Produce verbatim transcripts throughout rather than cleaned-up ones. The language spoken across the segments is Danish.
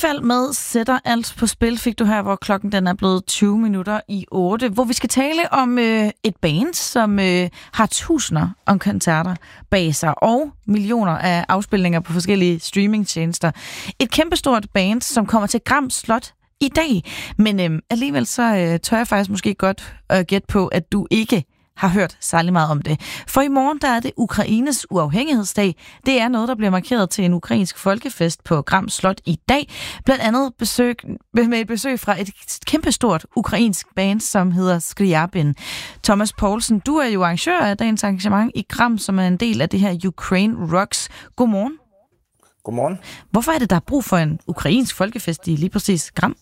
Snefald med Sætter alt på spil fik du her, hvor klokken den er blevet tyve minutter i otte, hvor vi skal tale om øh, et band, som øh, har tusinder om koncerter bag sig og millioner af afspilninger på forskellige streamingtjenester. Et kæmpestort band, som kommer til Gram Slot i dag, men øh, alligevel så øh, tør jeg faktisk måske godt øh, gætte på, at du ikke har hørt særlig meget om det. For i morgen, der er det Ukraines uafhængighedsdag. Det er noget, der bliver markeret til en ukrainsk folkefest på Gram Slot i dag. Blandt andet besøg, med et besøg fra et kæmpestort ukrainsk band, som hedder Skriabin. Thomas Poulsen, du er jo arrangør af dagens arrangement i Gram, som er en del af det her Ukraine Rocks. Godmorgen. Godmorgen. Hvorfor er det, der er brug for en ukrainsk folkefest i lige præcis Gram?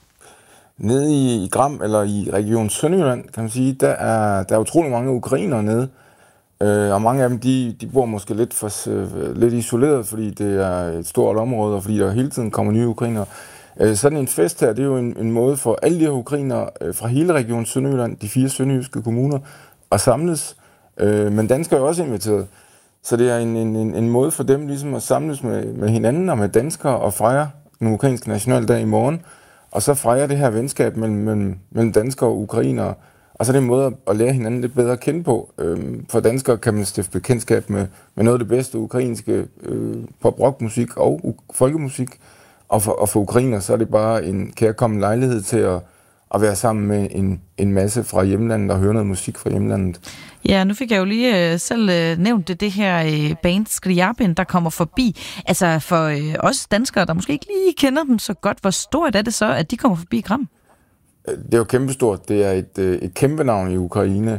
Nede i, i Gram, eller i Region Sønderjylland, kan man sige, der er, der er utrolig mange ukrainere nede. Øh, og mange af dem, de, de bor måske lidt, for, øh, lidt isoleret, fordi det er et stort område, og fordi der hele tiden kommer nye ukrainere. Øh, sådan en fest her, det er jo en, en måde for alle de her ukrainere øh, fra hele Region Sønderjylland, de fire sønderjyske kommuner, at samles. Øh, men danskere er jo også inviteret. Så det er en, en, en, en måde for dem ligesom at samles med, med hinanden og med danskere og fejre den ukrainske nationaldag i morgen. Og så fejrer det her venskab mellem, mellem, mellem danskere og ukrainere. Og så er det en måde at lære hinanden lidt bedre at kende på. Øhm, for danskere kan man stifte bekendtskab med, med noget af det bedste ukrainske øh, pop-rock-musik og u- folkemusik. Og for, og for ukrainere så er det bare en kærkommen lejlighed til at, at være sammen med en, en masse fra hjemlandet og høre noget musik fra hjemlandet. Ja, nu fik jeg jo lige øh, selv øh, nævnt det, det her øh, band Skriabin, der kommer forbi. Altså for øh, os danskere, der måske ikke lige kender dem så godt, hvor stort er det så, at de kommer forbi Gram? Det er jo kæmpestort. Det er et, et kæmpe navn i Ukraine,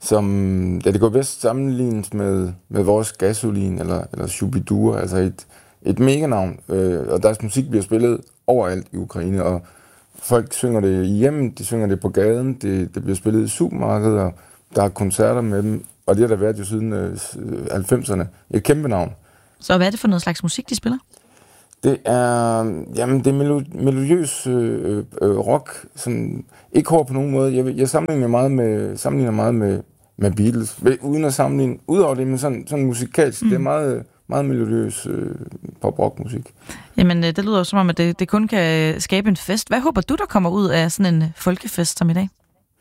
som ja, det går bedst sammenlignes med, med vores Gasolin eller, eller Shubidua, altså et, et meganavn. Øh, og deres musik bliver spillet overalt i Ukraine, og folk synger det i hjemmet, de synger det på gaden, det, det bliver spillet i supermarkeder, der er koncerter med dem, og det har der været jo siden øh, halvfemserne. Et kæmpe navn. Så hvad er det for noget slags musik, de spiller? Det er, jamen, det er melo- melodiøs øh, øh, rock, som ikke hård på nogen måde. Jeg, jeg sammenligner meget med, sammenligner meget med, med Beatles, uden at sammenligne, udover det, men sådan, sådan musikalsk. Mm. Det er meget, meget melodiøs øh, pop-rock-musik. Jamen, det lyder jo som om, at det, det kun kan skabe en fest. Hvad håber du, der kommer ud af sådan en folkefest som i dag?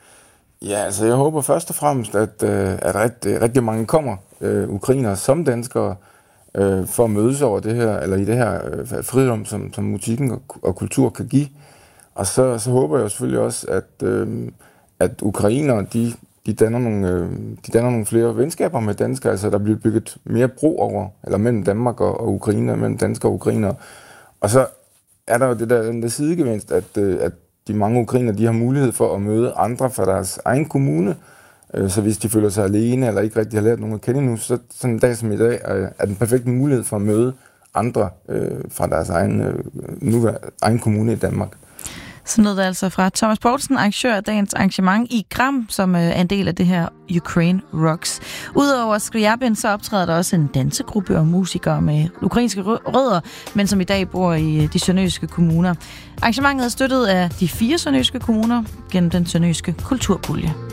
Ja, altså jeg håber først og fremmest, at, øh, at rigtig, rigtig mange kommer, øh, ukrainere som danskere, øh, for at mødes over det her, eller i det her øh, frirum, som, som musikken og, og kultur kan give. Og så, så håber jeg selvfølgelig også, at, øh, at ukrainere, de, de, danner nogle, øh, de danner nogle flere venskaber med danskere, altså der bliver bygget mere bro over, eller mellem Danmark og, og Ukraine, mellem danskere og ukrainere. Og så er der jo det der, den der sidegevinst, at, øh, at de mange ukrainere, de har mulighed for at møde andre fra deres egen kommune. Så hvis de føler sig alene, eller ikke rigtig har lært nogen at kende nu, så sådan en dag som i dag er den perfekte mulighed for at møde andre øh, fra deres egen, øh, nu, egen kommune i Danmark. Så lød det altså fra Thomas Poulsen, arrangør af dagens arrangement i Gram, som øh, er en del af det her Ukraine Rocks. Udover Skriabin, så optræder der også en dansegruppe og musikere med ukrainske rødder, men som i dag bor i de sønderjyske kommuner. Arrangementet er støttet af de fire sønderjyske kommuner gennem den sønderjyske kulturpulje.